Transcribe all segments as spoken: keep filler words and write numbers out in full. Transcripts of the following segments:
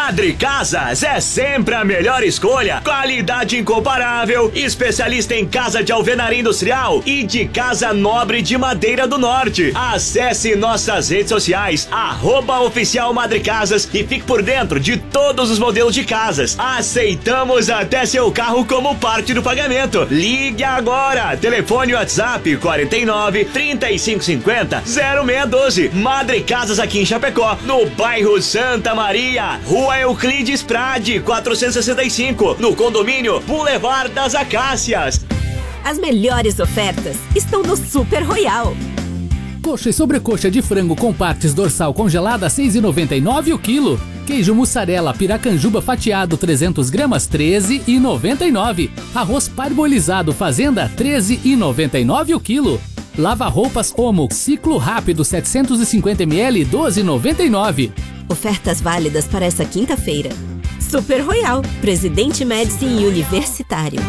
Madre Casas é sempre a melhor escolha. Qualidade incomparável, especialista em casa de alvenaria industrial e de casa nobre de madeira do norte. Acesse nossas redes sociais, arroba oficial Madre Casas, e fique por dentro de todos os modelos de casas. Aceitamos até seu carro como parte do pagamento. Ligue agora. Telefone WhatsApp quarenta e nove, trinta e cinco cinquenta, zero seis um dois. Madre Casas aqui em Chapecó, no bairro Santa Maria, Rua Euclides Prade, quatrocentos e sessenta e cinco, no condomínio Boulevard das Acácias. As melhores ofertas estão no Super Royal. Coxa e sobrecoxa de frango com partes dorsal congelada a seis reais e noventa e nove centavos o quilo. Queijo mussarela piracanjuba fatiado trezentas gramas, treze reais e noventa e nove centavos. Arroz parbolizado Fazenda, treze reais e noventa e nove centavos o quilo. Lava-roupas Omo Ciclo Rápido setecentos e cinquenta mililitros, doze reais e noventa e nove centavos. Ofertas válidas para essa quinta-feira. Super Royal, Presidente Médici Universitário.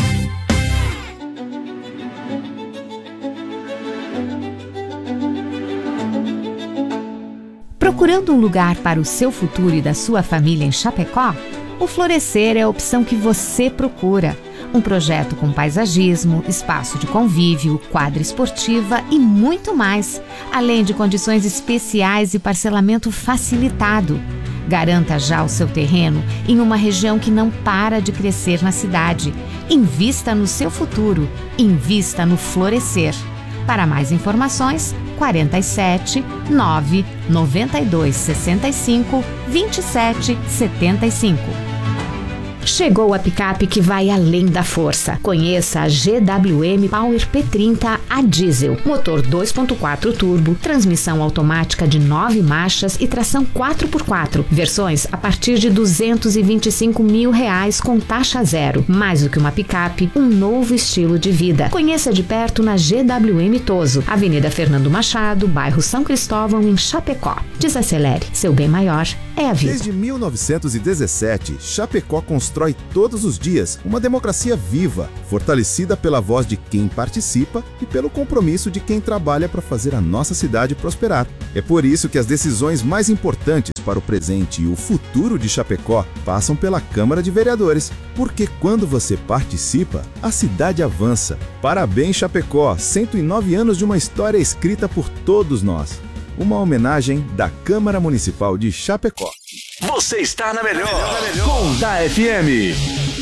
Procurando um lugar para o seu futuro e da sua família em Chapecó? O Florescer é a opção que você procura. Um projeto com paisagismo, espaço de convívio, quadra esportiva e muito mais, além de condições especiais e parcelamento facilitado. Garanta já o seu terreno em uma região que não para de crescer na cidade. Invista no seu futuro. Invista no Florescer. Para mais informações, quarenta e sete, nove, noventa e dois, sessenta e cinco, vinte e sete, setenta e cinco. Chegou a picape que vai além da força. Conheça a G W M Power P trinta a diesel. Motor dois ponto quatro turbo, transmissão automática de nove marchas e tração quatro por quatro. Versões a partir de duzentos e vinte e cinco mil reais com taxa zero. Mais do que uma picape, um novo estilo de vida. Conheça de perto na G W M Toso, Avenida Fernando Machado, bairro São Cristóvão, em Chapecó. Desacelere, seu bem maior é a vida. Desde mil novecentos e dezessete, Chapecó constrói todos os dias uma democracia viva, fortalecida pela voz de quem participa e pelo compromisso de quem trabalha para fazer a nossa cidade prosperar. É por isso que as decisões mais importantes para o presente e o futuro de Chapecó passam pela Câmara de Vereadores, porque quando você participa, a cidade avança. Parabéns, Chapecó, cento e nove anos de uma história escrita por todos nós. Uma homenagem da Câmara Municipal de Chapecó. Você está na melhor, na melhor. Com da F M.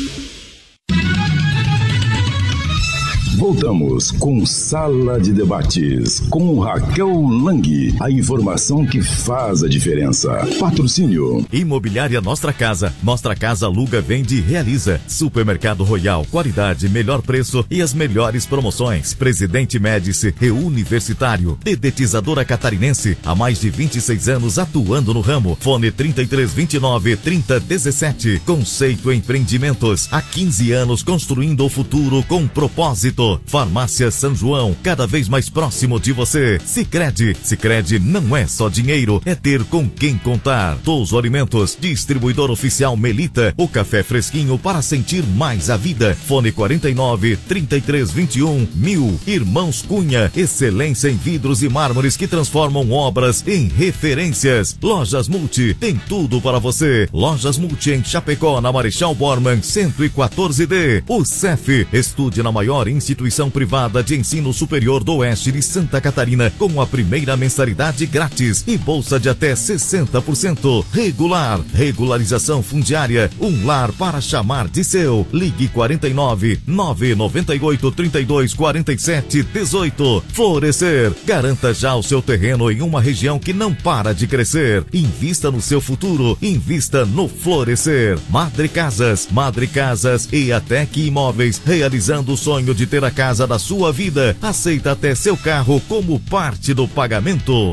Voltamos com Sala de Debates, com Raquel Lang. A informação que faz a diferença. Patrocínio. Imobiliária Nostra Casa. Nostra Casa aluga, vende e realiza. Supermercado Royal. Qualidade, melhor preço e as melhores promoções. Presidente Médici Universitário. Dedetizadora Catarinense. Há mais de vinte e seis anos atuando no ramo. Fone trinta e três, vinte e nove, trinta, dezessete. Conceito Empreendimentos. Há quinze anos construindo o futuro com propósito. Farmácia São João, cada vez mais próximo de você. Sicredi, Sicredi não é só dinheiro, é ter com quem contar. Touso Alimentos, distribuidor oficial Melita, o café fresquinho para sentir mais a vida. Fone quarenta e nove, trinta e três, vinte e um, mil. Irmãos Cunha, excelência em vidros e mármores que transformam obras em referências. Lojas Multi, tem tudo para você. Lojas Multi em Chapecó, na Marechal Bormann, cento e quatorze D. O C E F, estude na maior instituição Instituição Privada de Ensino Superior do Oeste de Santa Catarina, com a primeira mensalidade grátis e bolsa de até sessenta por cento. Regular, regularização fundiária, um lar para chamar de seu. Ligue quarenta e nove, nove nove oito, trinta e dois, quarenta e sete, dezoito. Florescer, garanta já o seu terreno em uma região que não para de crescer. Invista no seu futuro, invista no Florescer. Madre Casas, Madre Casas e Atec Imóveis, realizando o sonho de ter a casa da sua vida. Aceita até seu carro como parte do pagamento.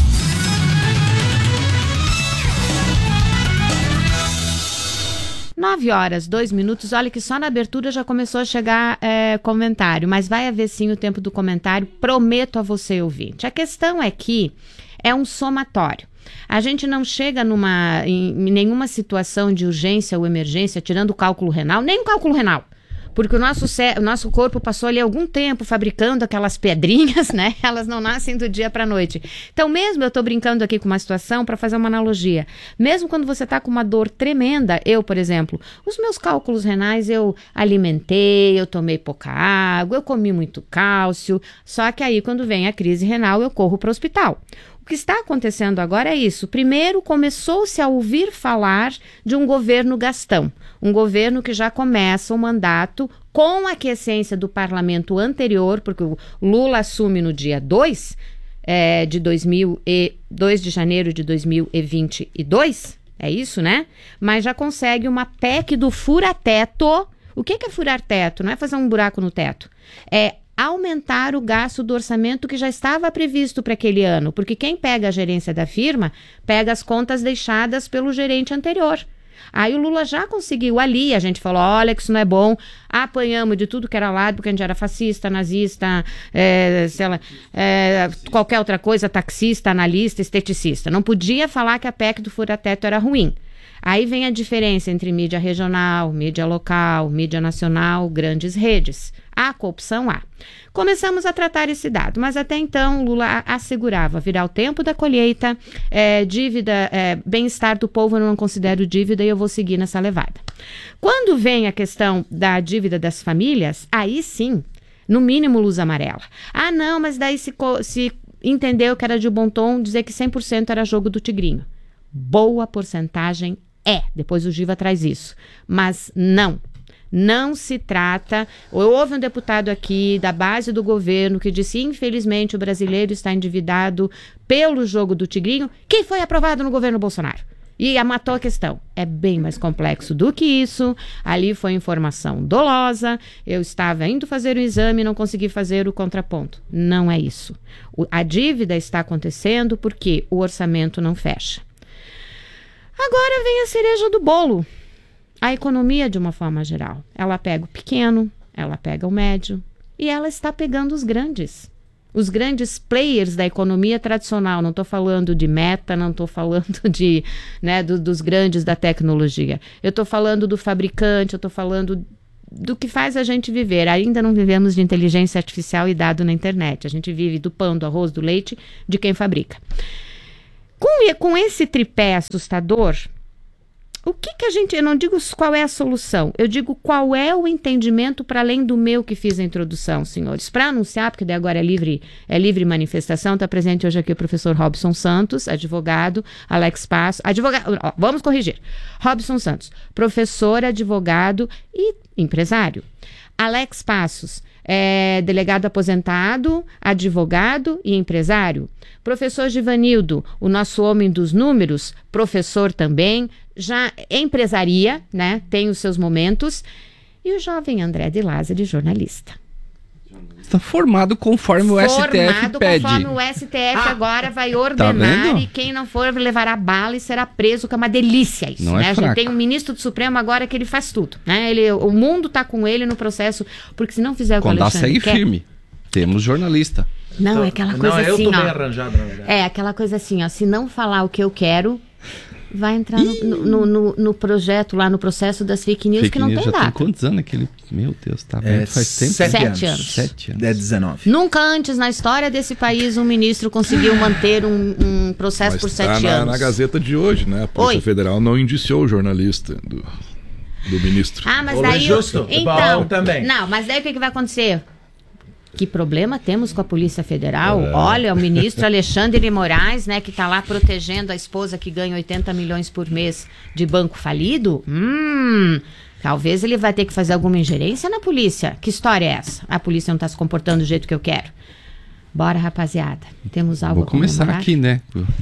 Nove horas, dois minutos. Olha que só na abertura já começou a chegar é, comentário, mas vai haver sim o tempo do comentário, prometo a você, ouvinte. A questão é que é um somatório. A gente não chega numa, em, em nenhuma situação de urgência ou emergência tirando o cálculo renal, nem o cálculo renal. Porque o nosso, o nosso corpo passou ali algum tempo fabricando aquelas pedrinhas, né? Elas não nascem do dia para a noite. Então, mesmo eu estou brincando aqui com uma situação para fazer uma analogia. Mesmo quando você está com uma dor tremenda, eu, por exemplo, os meus cálculos renais eu alimentei, eu tomei pouca água, eu comi muito cálcio. Só que aí, quando vem a crise renal, eu corro para o hospital. O que está acontecendo agora é isso. Primeiro, começou-se a ouvir falar de um governo gastão. Um governo que já começa o mandato com a aquiescência do parlamento anterior, porque o Lula assume no dia dois, é, de dois mil e, dois de janeiro de dois mil e vinte e dois, é isso, né? Mas já consegue uma P E C do fura-teto. O que é furar teto? Não é fazer um buraco no teto. É aumentar o gasto do orçamento que já estava previsto para aquele ano, porque quem pega a gerência da firma, pega as contas deixadas pelo gerente anterior. Aí o Lula já conseguiu ali, a gente falou, olha que isso não é bom, apanhamos de tudo que era lado, porque a gente era fascista, nazista, é, sei lá, é, qualquer outra coisa, taxista, analista, esteticista. Não podia falar que a P E C do fura-teto era ruim. Aí vem a diferença entre mídia regional, mídia local, mídia nacional, grandes redes. Há corrupção? Há. Começamos a tratar esse dado, mas até então Lula assegurava virar o tempo da colheita, é, dívida, é, bem-estar do povo eu não considero dívida e eu vou seguir nessa levada. Quando vem a questão da dívida das famílias, aí sim, no mínimo luz amarela. Ah não, mas daí se, se entendeu que era de bom tom dizer que cem por cento era jogo do tigrinho. Boa porcentagem é, depois o Giva traz isso, mas não. Não se trata, houve um deputado aqui da base do governo que disse, infelizmente o brasileiro está endividado pelo jogo do tigrinho, que foi aprovado no governo Bolsonaro. E matou a questão. É bem mais complexo do que isso. Ali foi informação dolosa, eu estava indo fazer o exame e não consegui fazer o contraponto. Não é isso. O, a dívida está acontecendo porque o orçamento não fecha. Agora vem a cereja do bolo. A economia, de uma forma geral, ela pega o pequeno, ela pega o médio e ela está pegando os grandes. Os grandes players da economia tradicional, não estou falando de Meta, não estou falando de, né, do, dos grandes da tecnologia. Eu estou falando do fabricante, eu estou falando do que faz a gente viver. Ainda não vivemos de inteligência artificial e dado na internet. A gente vive do pão, do arroz, do leite, de quem fabrica. Com, com esse tripé assustador, o que que a gente... Eu não digo qual é a solução, eu digo qual é o entendimento para além do meu que fiz a introdução, senhores. Para anunciar, porque daí agora é livre, é livre manifestação, está presente hoje aqui o professor Robson Santos, advogado, Alex Passos, advogado, ó, vamos corrigir, Robson Santos, professor, advogado e empresário. Alex Passos, é, delegado aposentado, advogado e empresário. Professor Givanildo, o nosso homem dos números, professor também, já empresaria, né? Tem os seus momentos. E o jovem André de Lázari, jornalista. Está formado conforme o S T F formado pede. Conforme o S T F ah, agora vai ordenar tá e quem não for levará bala e será preso, que é uma delícia isso, não né? É a gente tem um ministro do Supremo agora que ele faz tudo, né? Ele, o mundo está com ele no processo, porque se não fizer o que o Alexandre segue quer... firme. Temos jornalista. Não, então, é aquela coisa não, assim, eu tô ó. bem arranjado, na verdade. É aquela coisa assim, ó. Se não falar o que eu quero, vai entrar no, no, no, no projeto lá, no processo das fake news, fake que não news tem já data. Tem quantos anos aquele... Meu Deus, tá é, vendo? Faz tempo. Sete, sete anos. Sete anos. É dezenove. Nunca antes na história desse país um ministro conseguiu manter um, um processo Mas por tá sete na, anos. na Gazeta de hoje, né? A Polícia Oi. Federal não indiciou o jornalista do, do ministro. Ah, mas Ô, daí... é justo. Então, Bom, também. Não, mas daí o que, que vai acontecer? Que problema temos com a Polícia Federal? É. Olha, o ministro Alexandre de Moraes, né, que está lá protegendo a esposa que ganha oitenta milhões por mês de banco falido. Hum, talvez ele vai ter que fazer alguma ingerência na polícia. Que história é essa? A polícia não está se comportando do jeito que eu quero. Bora, rapaziada. Temos algo Vou começar comemorar? aqui, né?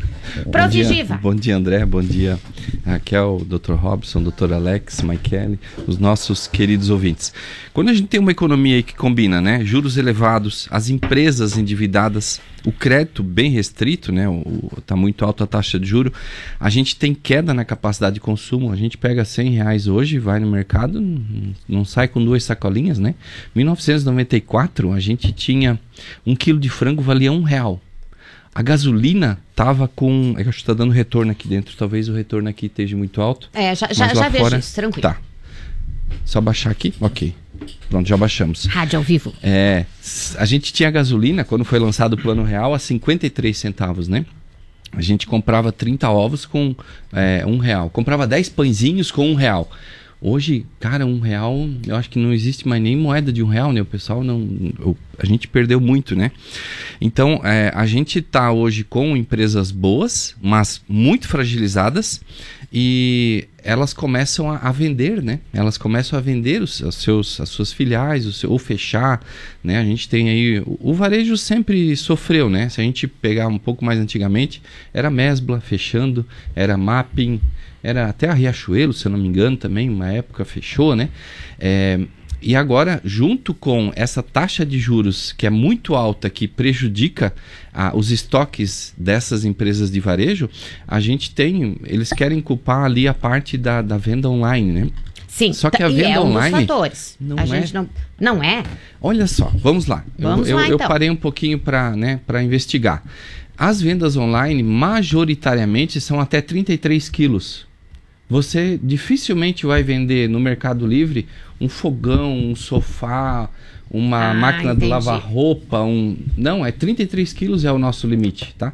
Bom dia, bom dia, André. Bom dia, Raquel, doutor Robson, doutor Alex, Michele, os nossos queridos ouvintes. Quando a gente tem uma economia aí que combina, né? Juros elevados, as empresas endividadas, o crédito bem restrito, né? O, o, tá muito alta a taxa de juro. A gente tem queda na capacidade de consumo. A gente pega cem reais hoje, vai no mercado, não, não sai com duas sacolinhas, né? Em mil novecentos e noventa e quatro, a gente tinha um quilo de frango valia um real. A gasolina tava com... É que eu acho que tá dando retorno aqui dentro. Talvez o retorno aqui esteja muito alto. É, já, já, já vejo isso, tranquilo. Tá. Só baixar aqui? Ok. Pronto, já baixamos. Rádio ao vivo. É, a gente tinha gasolina, quando foi lançado o Plano Real, a cinquenta e três centavos, né? A gente comprava trinta ovos com é, um real. Comprava dez pãezinhos com um real. Hoje, cara, um real, eu acho que não existe mais nem moeda de um real, né? O pessoal não... O, a gente perdeu muito, né? Então, é, a gente tá hoje com empresas boas, mas muito fragilizadas, e elas começam a, a vender, né? Elas começam a vender os, os seus, as suas filiais, o seu, ou fechar, né? A gente tem aí... O, o varejo sempre sofreu, né? Se a gente pegar um pouco mais antigamente, era Mesbla fechando, era Mapping, era até a Riachuelo, se eu não me engano, também, uma época fechou, né? É, e agora, junto com essa taxa de juros que é muito alta, que prejudica ah, os estoques dessas empresas de varejo, a gente tem, eles querem culpar ali a parte da, da venda online, né? Sim, só que a venda e é um online dos fatores. não a é. gente não, não é? Olha só, vamos lá. Vamos eu, lá, eu, então. eu parei um pouquinho para, né, para investigar. As vendas online, majoritariamente, são até trinta e três quilos. Você dificilmente vai vender no Mercado Livre um fogão, um sofá, uma ah, máquina entendi. de lavar roupa. Um... Não, é trinta e três quilos é o nosso limite, tá?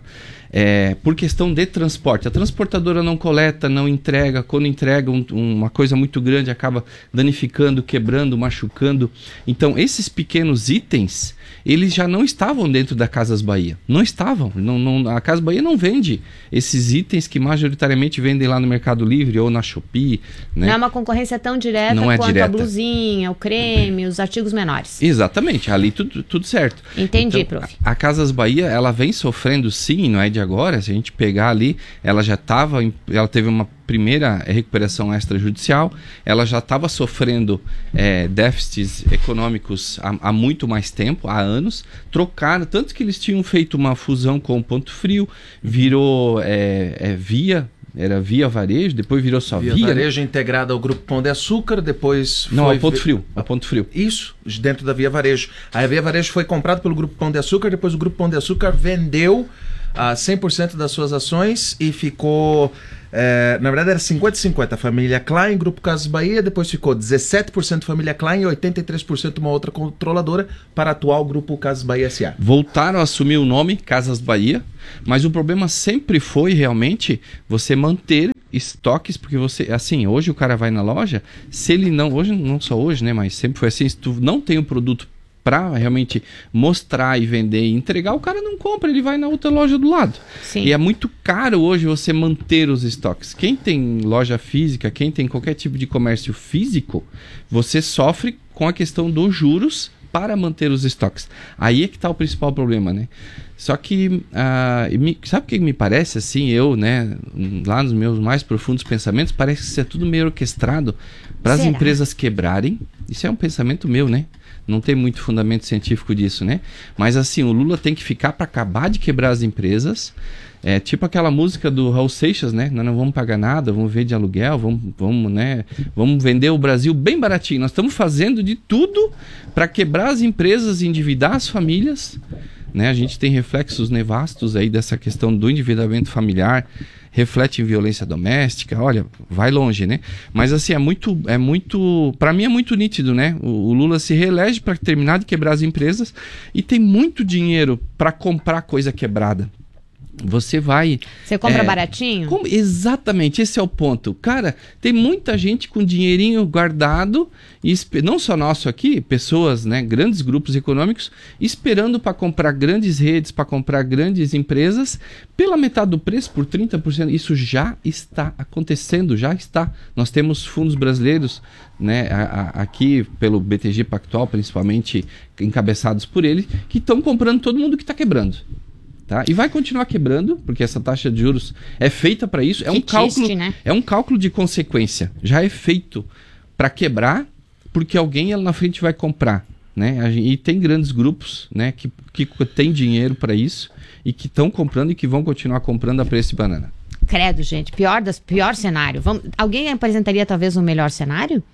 É, por questão de transporte. A transportadora não coleta, não entrega. Quando entrega um, uma coisa muito grande, acaba danificando, quebrando, machucando. Então, esses pequenos itens, eles já não estavam dentro da Casas Bahia. Não estavam. Não, não, a Casas Bahia não vende esses itens que majoritariamente vendem lá no Mercado Livre ou na Shopee. Né? Não é uma concorrência tão direta não é quanto direta. a blusinha, o creme, os artigos menores. Exatamente. Ali tudo, tudo certo. Entendi, então, prof. A, a Casas Bahia, ela vem sofrendo sim, não é de agora. Se a gente pegar ali, ela já estava, ela teve uma primeira recuperação extrajudicial, ela já estava sofrendo é, déficits econômicos há, há muito mais tempo, há anos, trocaram, tanto que eles tinham feito uma fusão com o Ponto Frio, virou é, é, Via, era Via Varejo, depois virou só Via. Via Varejo né? integrada ao Grupo Pão de Açúcar, depois Não, foi... ao Ponto Frio, ao Ponto Frio. Isso, dentro da Via Varejo. Aí a Via Varejo foi comprada pelo Grupo Pão de Açúcar, depois o Grupo Pão de Açúcar vendeu a cem por cento das suas ações e ficou, é, na verdade era cinquenta a cinquenta, Família Klein, Grupo Casas Bahia, depois ficou dezessete por cento Família Klein e oitenta e três por cento uma outra controladora para atuar o Grupo Casas Bahia S A. Voltaram a assumir o nome Casas Bahia, mas o problema sempre foi realmente você manter estoques, porque você, assim, hoje o cara vai na loja, se ele não, hoje não só hoje, né, mas sempre foi assim, se tu não tem o produto para realmente mostrar e vender e entregar, o cara não compra, ele vai na outra loja do lado. Sim. E é muito caro hoje você manter os estoques. Quem tem loja física, quem tem qualquer tipo de comércio físico, você sofre com a questão dos juros para manter os estoques. Aí é que está o principal problema, né? Só que, uh, me, sabe o que me parece, assim, eu, né, lá nos meus mais profundos pensamentos, parece que isso é tudo meio orquestrado para as empresas quebrarem. Isso é um pensamento meu, né? Não tem muito fundamento científico disso, né? Mas assim, o Lula tem que ficar para acabar de quebrar as empresas. É tipo aquela música do Raul Seixas, né? Nós não vamos pagar nada, vamos ver de aluguel, vamos, vamos, né? Vamos vender o Brasil bem baratinho. Nós estamos fazendo de tudo para quebrar as empresas e endividar as famílias. Né? A gente tem reflexos nefastos aí dessa questão do endividamento familiar, reflete em violência doméstica, olha, vai longe, né? Mas assim, é muito, é muito, para mim é muito nítido, né? O, o Lula se reelege para terminar de quebrar as empresas e tem muito dinheiro para comprar coisa quebrada. Você vai... Você compra é, baratinho? Como, exatamente, esse é o ponto. Cara, tem muita gente com dinheirinho guardado, e não só nosso aqui, pessoas, né, grandes grupos econômicos, esperando para comprar grandes redes, para comprar grandes empresas, pela metade do preço, por trinta por cento. Isso já está acontecendo, já está. Nós temos fundos brasileiros, né, a, a, aqui pelo B T G Pactual, principalmente encabeçados por ele, que estão comprando todo mundo que está quebrando. Tá? E vai continuar quebrando, porque essa taxa de juros é feita para isso. É um, cálculo, triste, né? é um cálculo de consequência. Já é feito para quebrar, porque alguém lá na frente vai comprar. Né? E tem grandes grupos, né, que, que têm dinheiro para isso e que estão comprando e que vão continuar comprando a preço de banana. Credo, gente. Pior, das, pior cenário. Vamos, alguém apresentaria talvez um melhor cenário?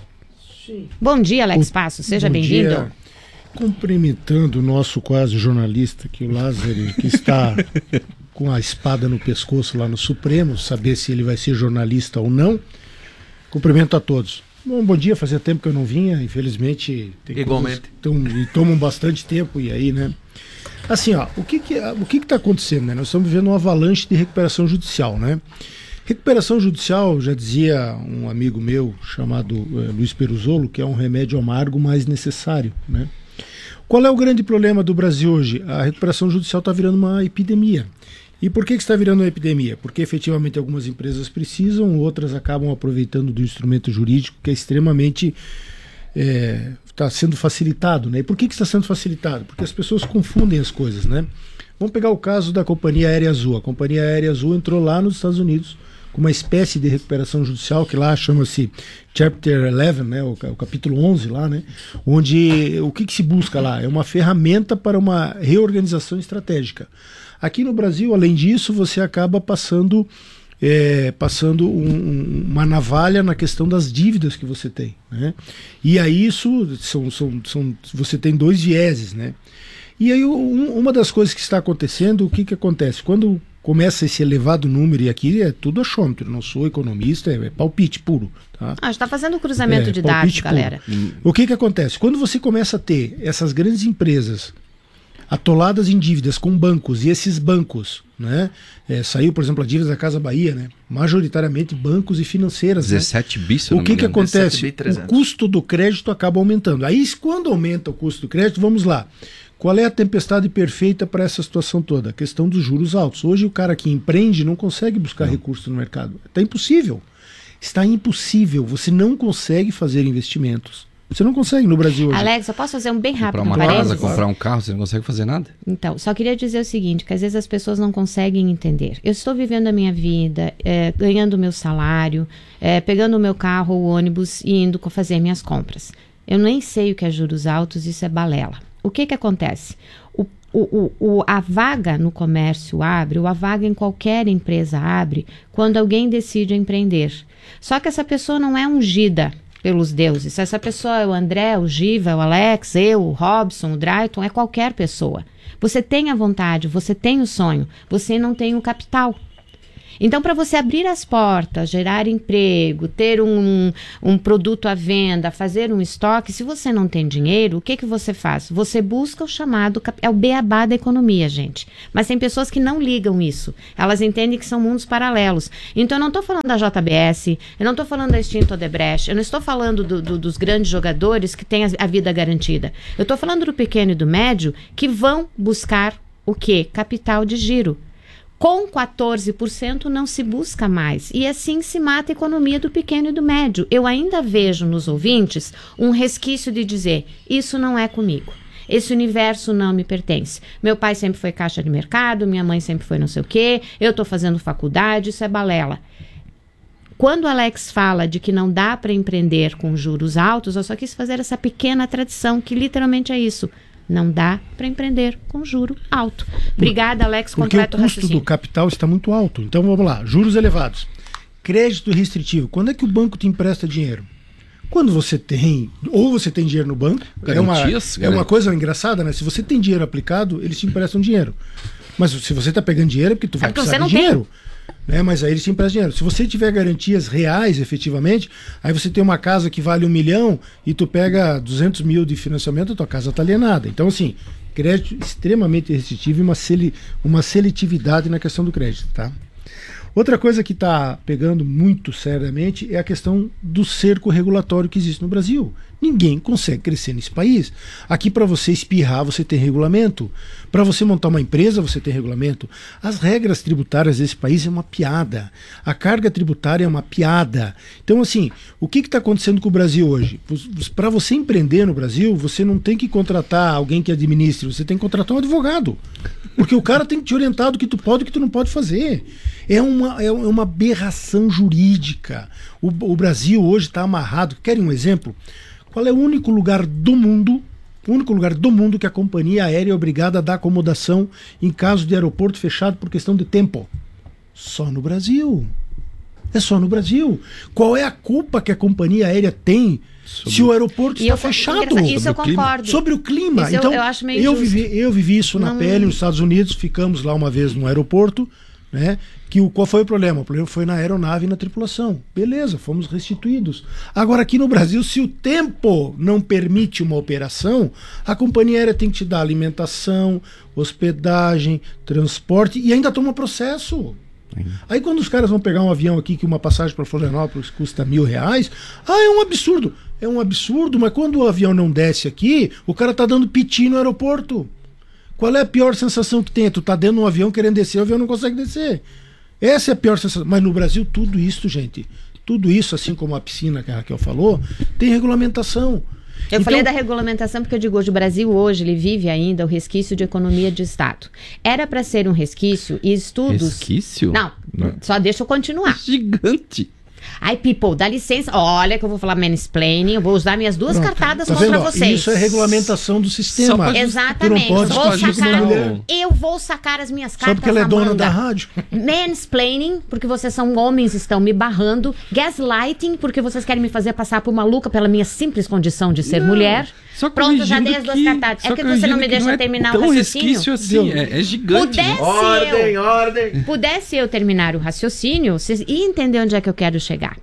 Sim. Bom dia, Alex Passo. Seja bem-vindo. Cumprimentando o nosso quase jornalista aqui, o Lázaro, que está com a espada no pescoço lá no Supremo, saber se ele vai ser jornalista ou não. Cumprimento a todos. Bom, bom dia, fazia tempo que eu não vinha, infelizmente. Tem Igualmente. Tão, e tomam bastante tempo, e aí, né? Assim, ó, o que que o que está acontecendo, né? Nós estamos vivendo uma avalanche de recuperação judicial, né? Recuperação judicial, já dizia um amigo meu chamado eh, Luiz Peruzolo, que é um remédio amargo mais necessário, né? Qual é o grande problema do Brasil hoje? A recuperação judicial está virando uma epidemia. E por que que está virando uma epidemia? Porque efetivamente algumas empresas precisam, outras acabam aproveitando do instrumento jurídico que é extremamente está é, sendo facilitado, né? E por que que está sendo facilitado? Porque as pessoas confundem as coisas, né? Vamos pegar o caso da Companhia Aérea Azul. A Companhia Aérea Azul entrou lá nos Estados Unidos com uma espécie de recuperação judicial que lá chama-se Chapter onze, né? O, o capítulo onze lá, né? Onde o que que se busca lá? É uma ferramenta para uma reorganização estratégica. Aqui no Brasil, além disso, você acaba passando, é, passando um, uma navalha na questão das dívidas que você tem, né? E aí isso, são, são, são, você tem dois vieses, né? E aí um, uma das coisas que está acontecendo, o que que acontece? Quando começa esse elevado número, e aqui é tudo achômetro, não sou economista, é, é palpite puro. Tá? Ah, está fazendo o cruzamento é, de dados, galera. Puro. O que que acontece? Quando você começa a ter essas grandes empresas atoladas em dívidas com bancos, e esses bancos, né, é, saiu, por exemplo, a dívida da Casa Bahia, né, majoritariamente bancos e financeiras. dezessete né? bi, se eu não O que me que engano. acontece? O custo do crédito acaba aumentando. Aí, quando aumenta o custo do crédito, vamos lá. Qual é a tempestade perfeita para essa situação toda? A questão dos juros altos. Hoje o cara que empreende não consegue buscar não. recursos no mercado. Está impossível. Está impossível. Você não consegue fazer investimentos. Você não consegue no Brasil hoje. Alex, eu posso fazer um bem rápido? Comprar uma casa, comprar um carro, você não consegue fazer nada? Então, só queria dizer o seguinte, que às vezes as pessoas não conseguem entender. Eu estou vivendo a minha vida, é, ganhando o meu salário, é, pegando o meu carro ou ônibus e indo fazer minhas compras. Eu nem sei o que é juros altos, isso é balela. O que que acontece? O, o, o, a vaga no comércio abre, ou a vaga em qualquer empresa abre, quando alguém decide empreender. Só que essa pessoa não é ungida pelos deuses. Essa pessoa é o André, o Giva, o Alex, eu, o Robson, o Drayton, é qualquer pessoa. Você tem a vontade, você tem o sonho, você não tem o capital. Então, para você abrir as portas, gerar emprego, ter um, um produto à venda, fazer um estoque, se você não tem dinheiro, o que que você faz? Você busca o chamado, é o beabá da economia, gente. Mas tem pessoas que não ligam isso. Elas entendem que são mundos paralelos. Então, eu não estou falando da J B S, eu não estou falando da extinta Odebrecht, eu não estou falando do, do, dos grandes jogadores que têm a, a vida garantida. Eu estou falando do pequeno e do médio que vão buscar o quê? Capital de giro. Com quatorze por cento não se busca mais. E assim se mata a economia do pequeno e do médio. Eu ainda vejo nos ouvintes um resquício de dizer, isso não é comigo. Esse universo não me pertence. Meu pai sempre foi caixa de mercado, minha mãe sempre foi não sei o quê, eu estou fazendo faculdade, isso é balela. Quando o Alex fala de que não dá para empreender com juros altos, eu só quis fazer essa pequena tradição, que literalmente é isso. Não dá para empreender com juro alto. Obrigada, Alex. Porque completo o custo raciocínio. do capital está muito alto. Então vamos lá, juros elevados. Crédito restritivo. Quando é que o banco te empresta dinheiro? Quando você tem, ou você tem dinheiro no banco, é uma, é uma coisa engraçada, né? Se você tem dinheiro aplicado, eles te emprestam dinheiro. Mas se você está pegando dinheiro é porque tu vai é porque precisar de dinheiro. Né? Mas aí eles te emprestam dinheiro. Se você tiver garantias reais, efetivamente, aí você tem uma casa que vale um milhão e tu pega duzentos mil de financiamento, a tua casa está alienada. Então, assim, crédito extremamente restritivo e uma, sele, uma seletividade na questão do crédito, tá? Outra coisa que está pegando muito seriamente é a questão do cerco regulatório que existe no Brasil. Ninguém consegue crescer nesse país. Aqui, para você espirrar, você tem regulamento. Para você montar uma empresa, você tem regulamento. As regras tributárias desse país é uma piada. A carga tributária é uma piada. Então, assim, o que está acontecendo com o Brasil hoje? Para você empreender no Brasil, você não tem que contratar alguém que administre, você tem que contratar um advogado. Porque o cara tem que te orientar do que tu pode e do que tu não pode fazer. É uma, é uma aberração jurídica. O, o Brasil hoje está amarrado. Querem um exemplo? Qual é o único lugar do mundo, o único lugar do mundo que a companhia aérea é obrigada a dar acomodação em caso de aeroporto fechado por questão de tempo? Só no Brasil. É só no Brasil. Qual é a culpa que a companhia aérea tem sobre... se o aeroporto e está eu, fechado? Isso eu concordo. Sobre o clima. Isso então, eu, eu, acho meio eu, vivi, eu vivi isso na não... pele nos Estados Unidos, ficamos lá uma vez no aeroporto, né? Que o, qual foi o problema? O problema foi na aeronave e na tripulação. Beleza, fomos restituídos. Agora, aqui no Brasil, se o tempo não permite uma operação, a companhia aérea tem que te dar alimentação, hospedagem, transporte e ainda toma processo. Aí quando os caras vão pegar um avião aqui que uma passagem para Florianópolis custa mil reais, ah, é um absurdo. É um absurdo, mas quando o avião não desce aqui, o cara tá dando piti no aeroporto. Qual é a pior sensação que tem? Tu tá dentro de um avião querendo descer, o avião não consegue descer. Essa é a pior sensação. Mas no Brasil, tudo isso, gente, tudo isso, assim como a piscina que a Raquel falou, tem regulamentação. Eu então, falei da regulamentação porque eu digo, hoje o Brasil hoje, ele vive ainda o resquício de economia de Estado. Era para ser um resquício e estudos... Resquício? Não, Não, só deixa eu continuar. Gigante. Ai, people, dá licença. Olha que eu vou falar mansplaining, eu vou usar minhas duas Pronto, cartadas tá contra vendo? vocês. Isso é regulamentação do sistema. Exatamente. Tu não pode vou sacar, mulher. eu vou sacar as minhas cartas. Só porque ela é na dona manga. da rádio. Mansplaining, porque vocês são homens, estão me barrando. Gaslighting, porque vocês querem me fazer passar por maluca pela minha simples condição de ser não, mulher. Só Pronto, já dei as duas que, cartadas. É que você não me deixa não é terminar tão o raciocínio. Resquício assim, é, é gigante. Pudesse Ordem, eu, ordem. Pudesse eu terminar o raciocínio, vocês iam entender onde é que eu quero chegar.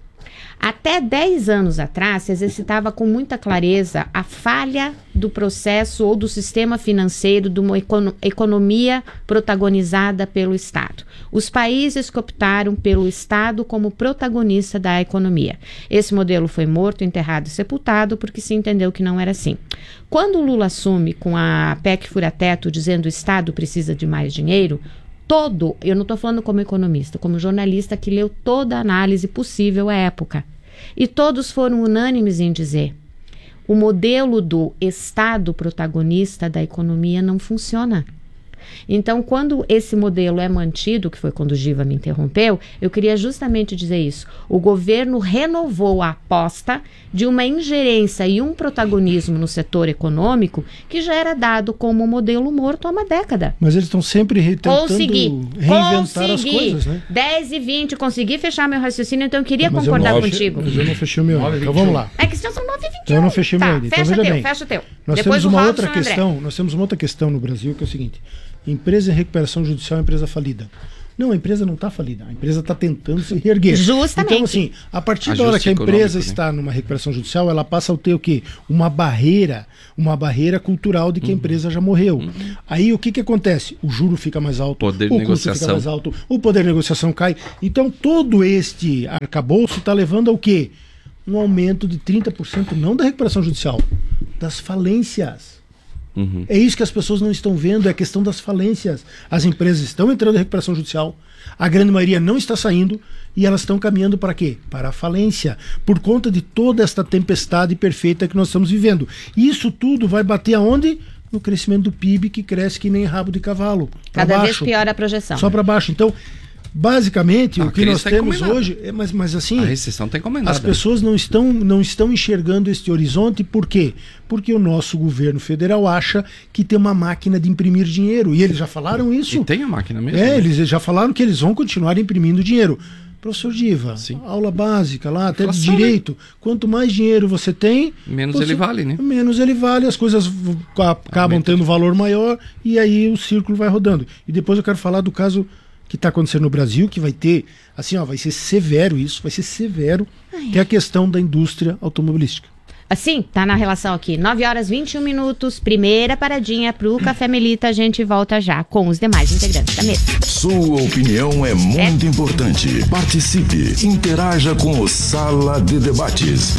Até dez anos atrás, se exercitava com muita clareza a falha do processo ou do sistema financeiro de uma econo- economia protagonizada pelo Estado. Os países que optaram pelo Estado como protagonista da economia. Esse modelo foi morto, enterrado e sepultado porque se entendeu que não era assim. Quando o Lula assume com a P E C Fura-Teto dizendo que o Estado precisa de mais dinheiro, todo, eu não estou falando como economista, como jornalista que leu toda a análise possível à época. E todos foram unânimes em dizer: o modelo do Estado protagonista da economia não funciona. Então, quando esse modelo é mantido, que foi quando o Giva me interrompeu, eu queria justamente dizer isso. O governo renovou a aposta de uma ingerência e um protagonismo no setor econômico que já era dado como modelo morto há uma década. Mas eles estão sempre re- tentando Consegui, reinventar consegui. as coisas, né? dez e vinte, consegui fechar meu raciocínio, então eu queria Mas concordar eu não, contigo. Mas eu não fechei o meu ainda. Então vamos lá. É que senão são nove e vinte e um. Então eu não fechei o meu Tá, ainda. Então fecha veja teu, bem. fecha teu. Nós Depois temos o uma Robson outra e o André. questão, nós temos uma outra questão no Brasil que é o seguinte: empresa em recuperação judicial é empresa falida. Não, a empresa não está falida, a empresa está tentando se reerguer. Justamente. Então, assim, a partir Ajuste da hora que a empresa econômico, né? está numa recuperação judicial, ela passa a ter o quê? Uma barreira, uma barreira cultural de que a empresa já morreu. Uhum. Aí o que que acontece? O juro fica mais alto, Poder de o custo fica negociação. mais alto, o poder de negociação cai. Então, todo este arcabouço está levando ao quê? Um aumento de trinta por cento, não da recuperação judicial, das falências. Uhum. É isso que as pessoas não estão vendo, é a questão das falências. As empresas estão entrando em recuperação judicial, a grande maioria não está saindo e elas estão caminhando para quê? Para a falência, por conta de toda esta tempestade perfeita que nós estamos vivendo. E isso tudo vai bater aonde? No crescimento do P I B, que cresce que nem rabo de cavalo. Cada baixo, vez pior a projeção. Só para baixo. Então, basicamente, Ah, o que nós tá temos encomendado. hoje, é, mas, mas assim, A recessão está encomendada. as pessoas não estão, não estão enxergando este horizonte, por quê? Porque o nosso governo federal acha que tem uma máquina de imprimir dinheiro, e eles já falaram isso. E tem a máquina mesmo. É, né? eles já falaram que eles vão continuar imprimindo dinheiro. Professor Diva, Sim. aula básica lá, até de Inflação, direito, quanto mais dinheiro você tem, Menos você- ele vale, né? menos ele vale, as coisas v- acabam Aumenta tendo de- valor maior, e aí o círculo vai rodando. E depois eu quero falar do caso que está acontecendo no Brasil, que vai ter, assim, ó, vai ser severo isso, vai ser severo, que é a questão da indústria automobilística. Assim, tá na relação aqui. nove horas e vinte e um minutos, primeira paradinha pro Café Melita. A gente volta já com os demais integrantes da mesa. Sua opinião é muito importante. Participe, interaja com o Sala de Debates.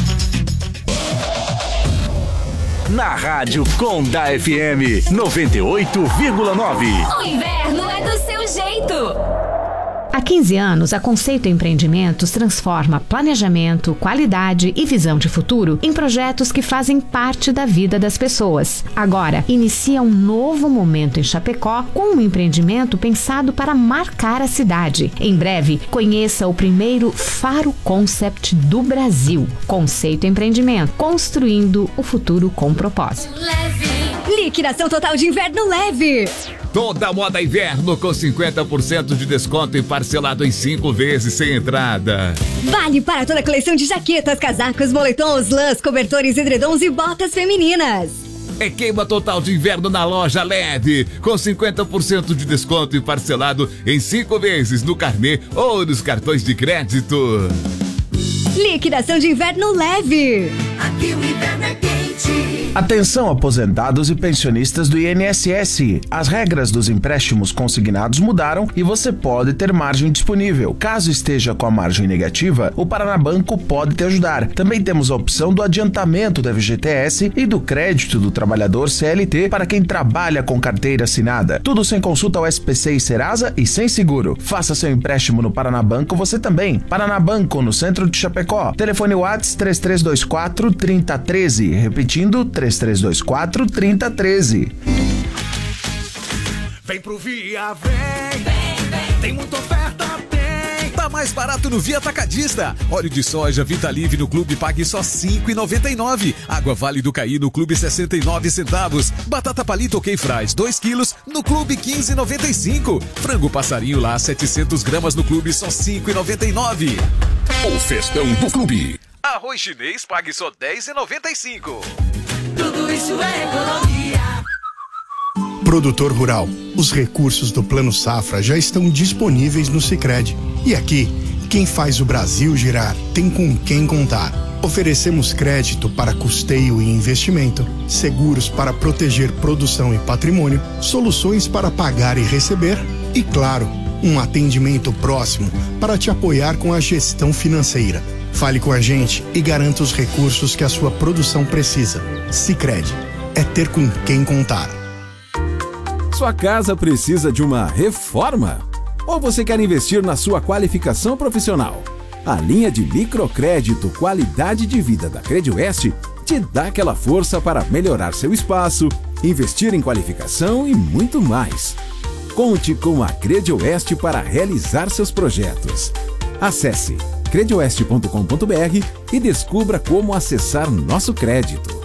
Na Rádio Conda F M noventa e oito vírgula nove. O inverno é do seu jeito. Há quinze anos, a Conceito Empreendimentos transforma planejamento, qualidade e visão de futuro em projetos que fazem parte da vida das pessoas. Agora, inicia um novo momento em Chapecó com um empreendimento pensado para marcar a cidade. Em breve, conheça o primeiro Faro Concept do Brasil. Conceito Empreendimento, construindo o futuro com propósito. Liquidação total de inverno leve. Toda moda inverno com cinquenta por cento de desconto e parcelado em cinco vezes sem entrada. Vale para toda a coleção de jaquetas, casacos, moletons, lãs, cobertores, edredons e botas femininas. É queima total de inverno na loja Leve, com cinquenta por cento de desconto e parcelado em cinco vezes no carnê ou nos cartões de crédito. Liquidação de inverno Leve. Aqui o inverno é quente. Atenção, aposentados e pensionistas do I N S S. As regras dos empréstimos consignados mudaram e você pode ter margem disponível. Caso esteja com a margem negativa, o Paranabanco pode te ajudar. Também temos a opção do adiantamento da F G T S e do crédito do trabalhador C L T para quem trabalha com carteira assinada. Tudo sem consulta ao S P C e Serasa e sem seguro. Faça seu empréstimo no Paranabanco você também. Paranabanco, no centro de Chapecó. Telefone WhatsApp três três dois quatro, três zero um três. Repetindo, três três dois quatro, três zero um três. Vem pro Via, vem, vem, vem. Tem muita oferta, tem. Tá mais barato no Via Atacadista. Óleo de soja Vitalive no Clube pague só cinco reais e noventa e nove centavos. Água Vale do Caí no Clube sessenta e nove centavos. Batata Palito OK Fries dois quilos no Clube quinze reais e noventa e cinco centavos. Frango Passarinho lá setecentos gramas no Clube só cinco reais e noventa e nove centavos. O festão do Clube. Arroz chinês pague só dez reais e noventa e cinco centavos. Tudo isso é economia. Produtor rural, os recursos do Plano Safra já estão disponíveis no Sicredi. E aqui, quem faz o Brasil girar tem com quem contar. Oferecemos crédito para custeio e investimento, seguros para proteger produção e patrimônio, soluções para pagar e receber e, claro, um atendimento próximo para te apoiar com a gestão financeira. Fale com a gente e garanta os recursos que a sua produção precisa. Sicredi, é ter com quem contar. Sua casa precisa de uma reforma? Ou você quer investir na sua qualificação profissional? A linha de microcrédito Qualidade de Vida da Credioeste te dá aquela força para melhorar seu espaço, investir em qualificação e muito mais. Conte com a Credioeste para realizar seus projetos. Acesse credioeste ponto com ponto br e descubra como acessar nosso crédito.